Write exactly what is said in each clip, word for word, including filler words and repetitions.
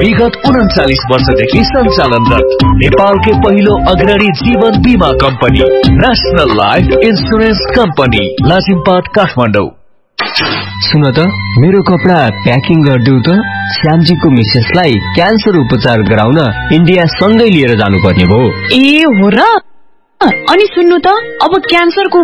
विगत उन्चालीस वर्षदेखि सञ्चालनरत नेपालकै पहिलो अग्रणी जीवन बीमा company national life insurance company Lazimpat Kathmandu. सुन त मेरो कपडा प्याकिङ गरिदेऊ त। श्यामजीको मिसेसलाई क्यान्सर उपचार गराउन इन्डिया सँगै लिएर जानुपर्ने भयो। ए हो र? अनि सुन्नु त, अब क्यान्सरको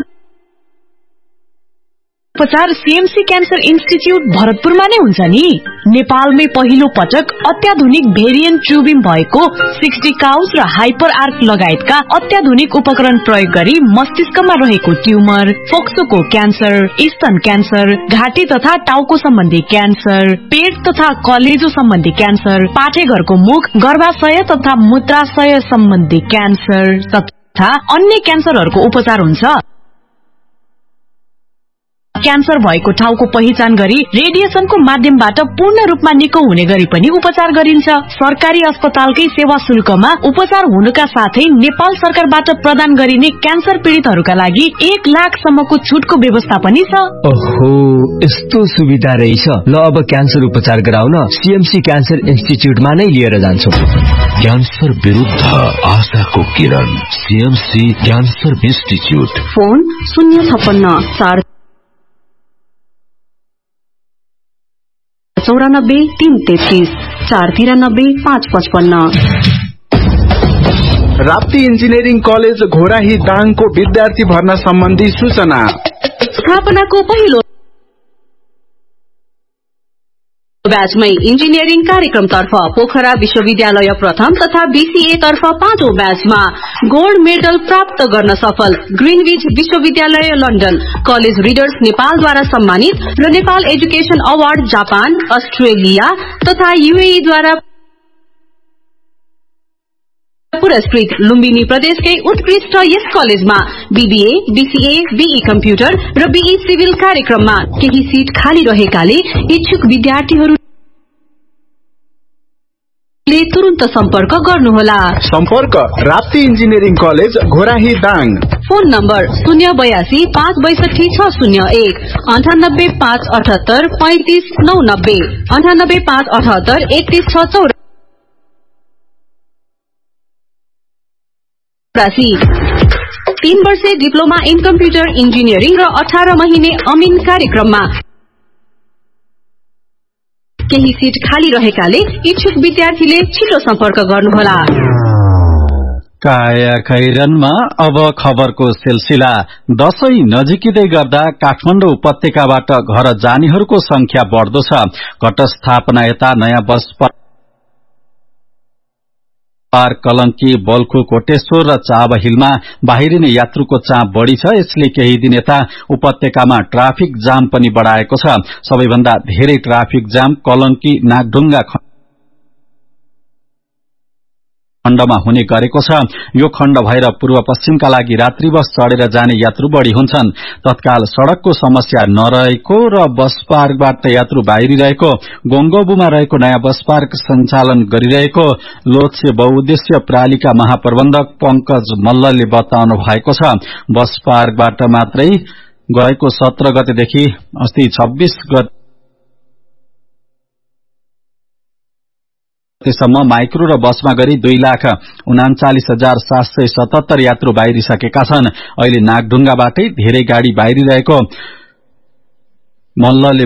उपचार सीएमसी क्यान्सर इन्स्टिच्युट भरतपुरमा नै हुन्छ नि। नेपालमै पहिलो पटक अत्याधुनिक भेरिएन्ट ट्युबिङ भएको सिक्सटी काउस र हाइपर आर्क लगायतका अत्याधुनिक उपकरण प्रयोग गरी मस्तिष्कमा रहेको ट्युमर, फोक्सोको क्यान्सर, स्तन क्यान्सर, घाँटी तथा टाउको सम्बन्धी क्यान्सर, पेट तथा कलेजो सम्बन्धी क्यान्सर, पाठेघरको मुख, गर्भाशय तथा मूत्राशय सम्बन्धी क्यान्सर तथा अन्य क्यान्सरहरूको उपचार हुन्छ। क्यान्सर भएको ठाउँको पहिचान गरी रेडिएसनको माध्यमबाट पूर्ण रूपमा निको हुने गरी पनि उपचार गरिन्छ। सरकारी अस्पतालकै सेवा शुल्कमा उपचार हुनुका साथै नेपाल सरकारबाट प्रदान गरिने क्यान्सर पीडितहरूका लागि एक लाख सम्मको छुटको व्यवस्था पनि छ। ओहो, यस्तो सुविधा रहेछ। ल अब क्यान्सर उपचार गराउन सीएमसी क्यान्सर इन्स्टिच्युटमा नै लिएर जान्छौ। क्यान्सर विरुद्ध आशाको किरण, सीएमसी क्यान्सर इन्स्टिच्युट। फोन शून्य छप्पन्न चार चौरानब्बे तीन तेत्तीस चार तिरानब्बे पाँच पचपन्न। राप्ती इन्जिनियरिङ कलेज घोराही दाङको विद्यार्थी भर्ना सम्बन्धी सूचना। स्थापनाको पहिलो ब्याचमै इन्जिनियरिङ कार्यक्रमतर्फ पोखरा विश्वविद्यालय प्रथम तथा बीसीए तर्फ पाँचौं ब्याचमा गोल्ड मेडल प्राप्त गर्न सफल ग्रीनविच विश्वविद्यालय लन्डन कलेज रिडर्स नेपालद्वारा सम्मानित र Nepal education award Japan, Australia तथा यूएई द्वारा पुरस्कृत लुम्बिनी प्रदेशकै उत्कृष्ट यस कलेजमा बीबीए, बीसीए, बीई कम्प्युटर र बीई सिभिल कार्यक्रममा केही सीट खाली रहेकाले इच्छुक विद्यार्थीहरू तुरन्त सम्पर्क गर्नुहोला। सम्पर्क Rapti engineering college Ghorahi Dang. Phone number शून्य बयासी पाँच बैसठी छ शून्य एक अन्ठानब्बे पाँच अठहत्तर पैंतिस नौ नब्बे अन्ठानब्बे पाँच अठहत्तर एकतीस छ चौर तीन वर्षे डिप्लोमा इन कम्प्युटर इन्जिनियरिङ र अठार महिने अमिन कार्यक्रममा केही सीट खाली रहेकाले इच्छुक विद्यार्थीले छिटो सम्पर्क गर्नुहोला। काया खैरनमा अब खबरको सिलसिला। दशैं नजिकिँदै गर्दा काठमाडौँ उपत्यकाबाट घर जानेहरूको संख्या बढ्दो छ। घटस्थापना यता नयाँ बस पार्क कलंकी, बल्खु, कोटेश्वर र चाबहिलमा बाहिरिने यात्रुको चाप बढ़ी छ। यसले केही दिन यता उपत्यकामा ट्राफिक जाम पनि बढ़ाएको छ। सबैभन्दा धेरै ट्राफिक जाम कलंकी नागढुङ्गा खण्डमा हुने गरेको छ। यो खण्ड भएर पूर्व पश्चिमका लागि रात्रि बस चढेर जाने यात्रु बढ़ी हुन्छन्। तत्काल सड़कको समस्या नरहेको र बस पार्कबाट यात्रु बाहिरिरहेको गोङ्गोबुमा रहेको नयाँ बस पार्क सञ्चालन गरिरहेको लोत्से बहुउद्देश्य प्रालिका महाप्रबन्धक पंकज मल्लले बताउनु भएको छ। बस पार्कबाट मात्रै गएको सत्र गतेदेखि अस्ति छब्बीस गते सम्म माइक्रो र बसमा गरी दुई लाख उनाचालिस हजार सात सय सतहत्तर यात्रु बाहिरिसकेका छन्। अहिले नागढुङ्गाबाटै धेरै गाड़ी बाहिरिरहेको मल्लले